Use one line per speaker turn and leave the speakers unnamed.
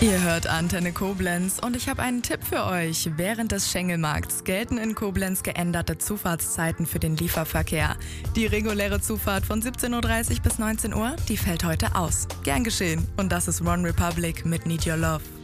Ihr hört Antenne Koblenz und ich habe einen Tipp für euch. Während des Schengelmarkts gelten in Koblenz geänderte Zufahrtszeiten für den Lieferverkehr. Die reguläre Zufahrt von 17:30 Uhr bis 19 Uhr, die fällt heute aus. Gern geschehen. Und das ist One Republic mit Need Your Love.